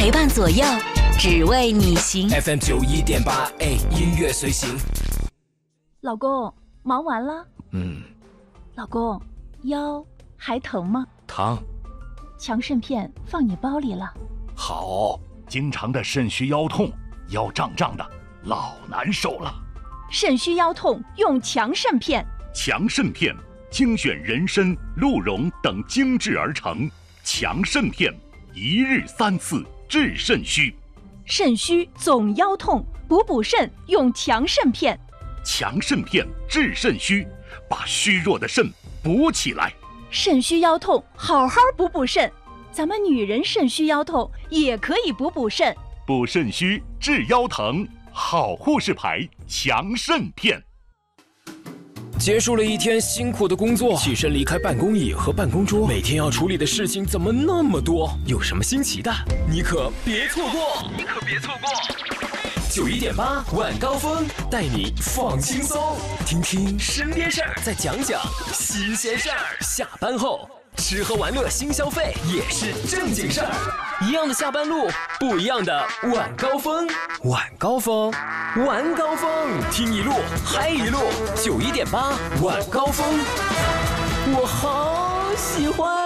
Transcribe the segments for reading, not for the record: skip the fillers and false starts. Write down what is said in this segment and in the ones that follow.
陪伴左右，只为你行。 FM91.8，音乐随行。 老公，忙完了？老公，腰还疼吗？ 疼。 强肾片放你包里了。 好，经常的肾虚腰痛，腰胀胀的，老难受了。 肾虚腰痛用强肾片。 强肾片精选人参、鹿茸等精制而成，强肾片一日3次治肾虚。 肾虚总腰痛，补肾用强肾片。 强肾片治肾虚，把虚弱的肾补起来。 肾虚腰痛，好好补肾。咱们女人肾虚腰痛也可以补肾。 补肾虚治腰疼，好护士牌强肾片。 结束了一天辛苦的工作，起身离开办公椅和办公桌，每天要处理的事情怎么那么多？有什么新奇的，你可别错过！91.8晚高峰带你放轻松，听听身边事儿，再讲讲新鲜事儿。下班后吃喝玩乐新消费也是正经事儿，一样的下班路，不一样的晚高峰。晚高峰，晚高峰，听一路嗨一路。91.8晚高峰，我好喜欢。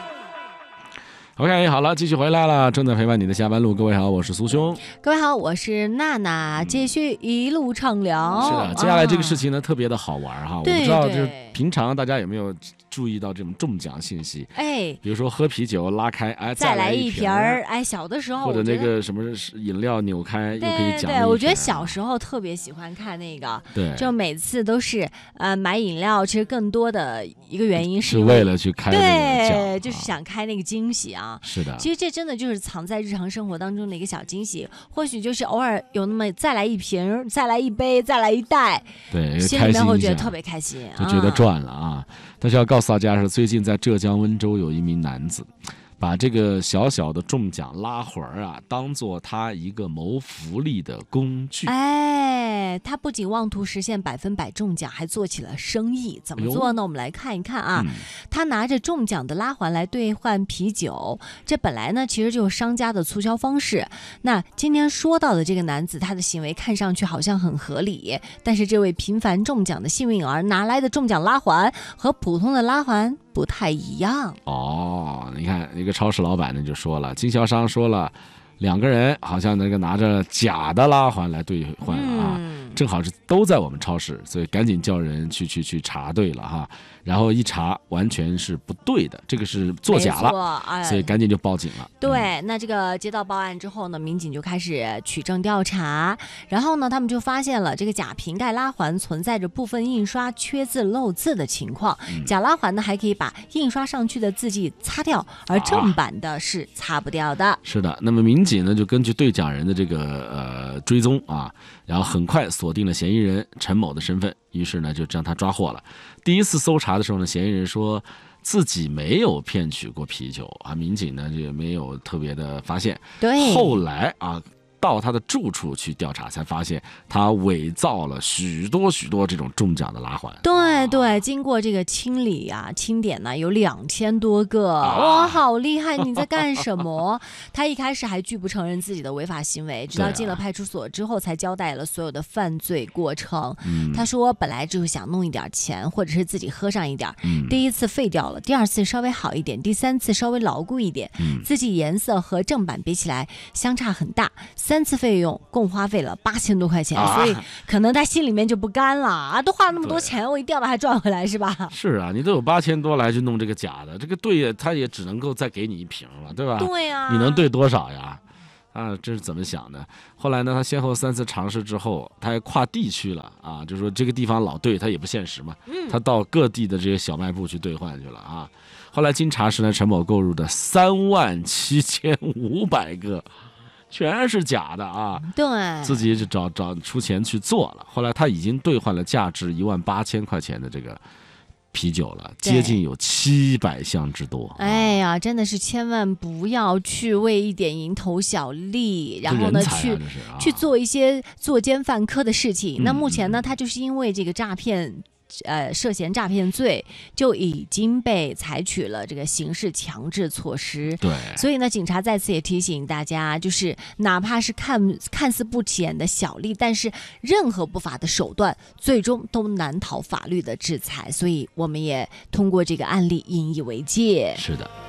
OK， 好了，继续回来了，正在陪伴你的下班路。各位好，我是苏兄。 各位好，我是娜娜，继续一路畅聊。 是的，接下来这个事情呢，特别的好玩哈。我不知道，就是平常大家有没有注意到这种中奖信息？比如说喝啤酒拉开，再来一瓶儿。 小的时候或者那个什么饮料扭开又可以奖。 对，我觉得小时候特别喜欢看那个， 对， 就每次都是买饮料，其实更多的一个原因是为了去开那个奖， 对，就是想开那个惊喜啊。 是的， 其实这真的就是藏在日常生活当中的一个小惊喜，或许就是偶尔有那么再来一瓶，再来一杯，再来一袋， 对， 心里面会觉得特别开心， 就觉得赚了啊！但是要告诉大家是，最近在浙江温州有一名男子，把这个小小的中奖拉环啊，当做他一个谋福利的工具。 他不仅妄图实现100%中奖，还做起了生意。怎么做呢？我们来看一看啊。他拿着中奖的拉环来兑换啤酒，这本来呢其实就是商家的促销方式。那今天说到的这个男子，他的行为看上去好像很合理，但是这位频繁中奖的幸运儿拿来的中奖拉环和普通的拉环不太一样哦。你看一个超市老板呢就说了，经销商说了，2个人好像那个拿着假的拉环来兑换啊，正好是都在我们超市，所以赶紧叫人去查对了哈。然后一查完全是不对的，这个是作假了，所以赶紧就报警了。 对，那这个接到报案之后呢，民警就开始取证调查，然后呢，他们就发现了这个假瓶盖拉环存在着部分印刷缺字漏字的情况。假拉环呢还可以把印刷上去的字迹擦掉，而正版的是擦不掉的。 是的，那么民警呢就根据兑奖人的这个追踪啊，然后很快锁定了嫌疑人陈某的身份，于是呢就让他抓获了。第一次搜查的时候呢，嫌疑人说自己没有骗取过啤酒啊，民警呢也没有特别的发现。 对， 后来啊，到他的住处去调查，才发现他伪造了许多这种中奖的拉环。 对，经过这个清理啊、清点呢，有2000多个。哇，好厉害！你在干什么？他一开始还拒不承认自己的违法行为，直到进了派出所之后，才交代了所有的犯罪过程。他说本来就是想弄一点钱，或者是自己喝上一点。第一次废掉了，第2次稍微好一点，第3次稍微牢固一点。字迹颜色和正版比起来相差很大。3次费用共花费了8000多块钱，所以可能他心里面就不甘了啊！都花了那么多钱，我一定要把它赚回来，是吧？ 是啊，你都有8000多来去弄这个假的，这个兑他也只能够再给你1瓶了，对吧？ 对啊， 你能兑多少呀？啊，这是怎么想的？后来呢，他先后3次尝试之后，他还跨地区了啊，就说这个地方老兑，他也不现实嘛，他到各地的这些小卖部去兑换去了啊。后来经查实呢，陈某购入的37500个。全是假的啊！ 对， 自己就找出钱去做了。后来他已经兑换了价值18000块钱的这个啤酒了，接近有700箱之多。 哎呀，真的是千万不要去为一点蝇头小利，然后呢去做一些作奸犯科的事情。那目前呢，他就是因为这个诈骗涉嫌诈骗罪，就已经被采取了这个刑事强制措施。 对， 所以呢，警察在此也提醒大家，就是哪怕是看似不起眼的小利，但是任何不法的手段，最终都难逃法律的制裁。所以我们也通过这个案例引以为戒。 是的。